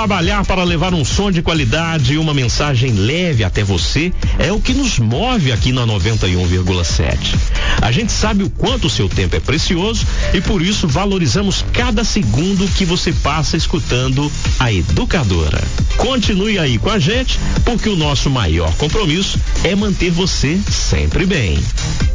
Trabalhar para levar um som de qualidade e uma mensagem leve até você é o que nos move aqui na 91,7. A gente sabe o quanto o seu tempo é precioso e por isso valorizamos cada segundo que você passa escutando a Educadora. Continue aí com a gente, porque o nosso maior compromisso é manter você sempre bem.